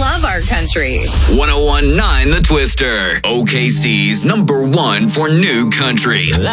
love our country. 1019 The Twister, OKC's #1 for new country.